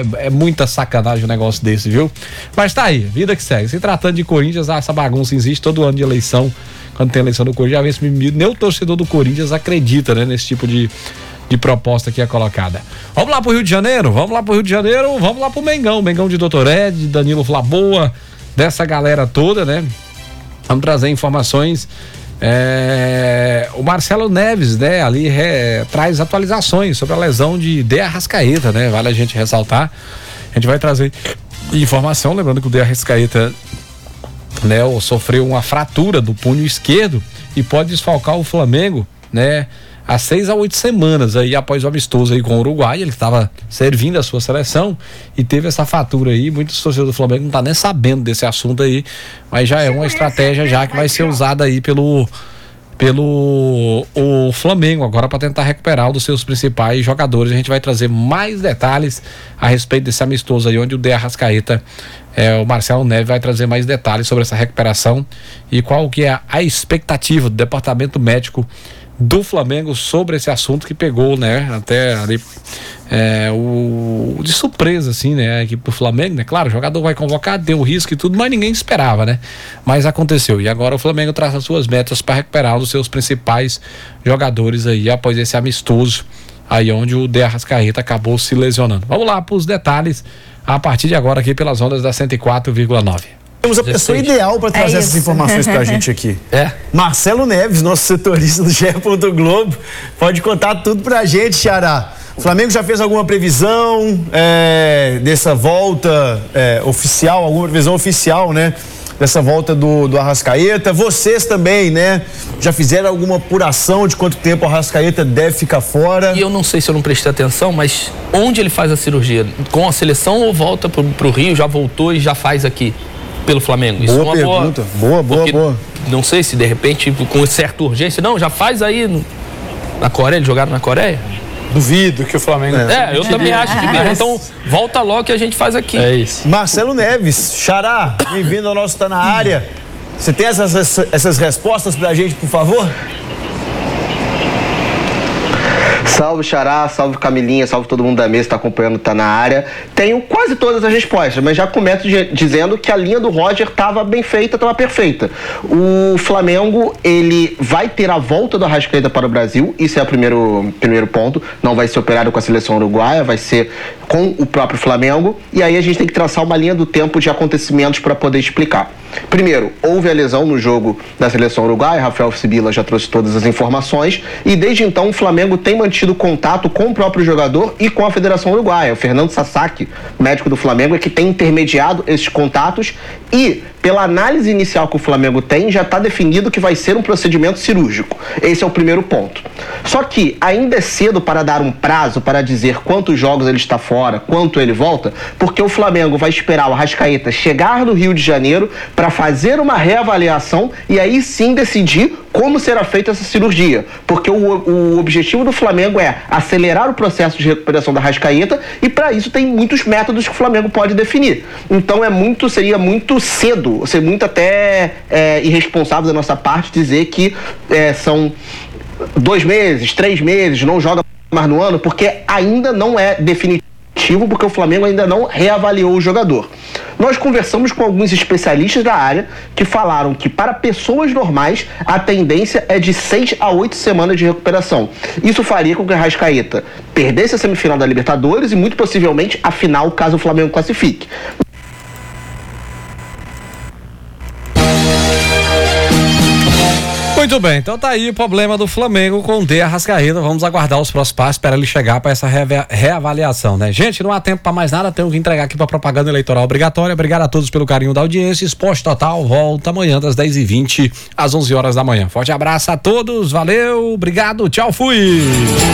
É muita sacanagem um negócio desse, viu? Mas tá aí, vida que segue. Se tratando de Corinthians, essa bagunça existe todo ano de eleição. Quando tem eleição do Corinthians, já vem esse mimimi. Nem o torcedor do Corinthians acredita, né, nesse tipo de proposta que é colocada. Vamos lá pro Rio de Janeiro? Vamos lá pro Mengão de Doutor Ed, de Danilo Flaboa, dessa galera toda, né? Vamos trazer informações. O Marcelo Neves, né, ali traz atualizações sobre a lesão de De Arrascaeta, né? Vale a gente ressaltar. A gente vai trazer informação, lembrando que o De Arrascaeta, né, sofreu uma fratura do punho esquerdo e pode desfalcar o Flamengo, né, há 6 a 8 semanas aí após o amistoso aí com o Uruguai. Ele estava servindo a sua seleção e teve essa fratura aí. Muitos torcedores do Flamengo não tá nem sabendo desse assunto aí, mas já é uma estratégia já que vai ser usada aí pelo o Flamengo agora para tentar recuperar um dos seus principais jogadores. A gente vai trazer mais detalhes a respeito desse amistoso aí, onde o De Arrascaeta, o Marcelo Neves vai trazer mais detalhes sobre essa recuperação e qual que é a expectativa do departamento médico do Flamengo sobre esse assunto que pegou, né, até ali de surpresa, assim, né, a equipe do Flamengo, né, claro, o jogador vai convocar, deu o risco e tudo, mas ninguém esperava, né, mas aconteceu, e agora o Flamengo traça as suas metas para recuperar um dos seus principais jogadores aí, após esse amistoso, aí onde o De Arrascaeta acabou se lesionando. Vamos lá para os detalhes, a partir de agora aqui pelas ondas da 104,9. Temos a pessoa ideal para trazer essas informações pra gente aqui. Marcelo Neves, nosso setorista do GE. Globo. Pode contar tudo pra gente, Xará. O Flamengo já fez alguma previsão dessa volta oficial, alguma previsão oficial, né? Dessa volta do Arrascaeta. Vocês também, né? Já fizeram alguma apuração de quanto tempo o Arrascaeta deve ficar fora? E eu não sei se eu não prestei atenção, mas onde ele faz a cirurgia? Com a seleção ou volta pro Rio, já voltou e já faz aqui? Pelo Flamengo. Isso boa, é uma pergunta. Boa. Não sei se de repente com certa urgência, não, já faz aí na Coreia, eles jogaram na Coreia? Duvido que o Flamengo... eu também acho que mesmo. Então volta logo que a gente faz aqui. É isso. Marcelo Neves, Xará, bem-vindo ao nosso Tá Na Área. Você tem essas respostas pra gente, por favor? Salve Xará, salve Camilinha, salve todo mundo da mesa que está acompanhando, tá na área. Tenho quase todas as respostas, mas já começo dizendo que a linha do Roger estava bem feita, estava perfeita. O Flamengo, ele vai ter a volta do Arrascaeta para o Brasil, isso é o primeiro ponto. Não vai ser operado com a seleção uruguaia, vai ser com o próprio Flamengo. E aí a gente tem que traçar uma linha do tempo de acontecimentos para poder explicar. Primeiro, houve a lesão no jogo da seleção uruguaia, Rafael Sibila já trouxe todas as informações, e desde então o Flamengo tem mantido contato com o próprio jogador e com a Federação Uruguaia. O Fernando Sasaki, médico do Flamengo, é que tem intermediado esses contatos e, pela análise inicial que o Flamengo tem, já está definido que vai ser um procedimento cirúrgico. Esse é o primeiro ponto. Só que ainda é cedo para dar um prazo para dizer quantos jogos ele está fora, quanto ele volta, porque o Flamengo vai esperar o Arrascaeta chegar no Rio de Janeiro para fazer uma reavaliação e aí sim decidir como será feita essa cirurgia, porque o objetivo do Flamengo é acelerar o processo de recuperação da Arrascaeta e para isso tem muitos métodos que o Flamengo pode definir. Então seria muito cedo, ser muito até irresponsável da nossa parte dizer que são 2 meses, 3 meses, não joga mais no ano, porque ainda não é definitivo, porque o Flamengo ainda não reavaliou o jogador. Nós conversamos com alguns especialistas da área que falaram que para pessoas normais a tendência é de 6 a 8 semanas de recuperação. Isso faria com que o Arrascaeta perdesse a semifinal da Libertadores e muito possivelmente a final, caso o Flamengo classifique. Muito bem, então tá aí o problema do Flamengo com o De Arrascaeta. Vamos aguardar os próximos passos para ele chegar para essa reavaliação, né? Gente, não há tempo para mais nada, tenho que entregar aqui para propaganda eleitoral obrigatória. Obrigado a todos pelo carinho da audiência. Esporte Total volta amanhã das 10h20 às 11 horas da manhã. Forte abraço a todos, valeu, obrigado, tchau, fui!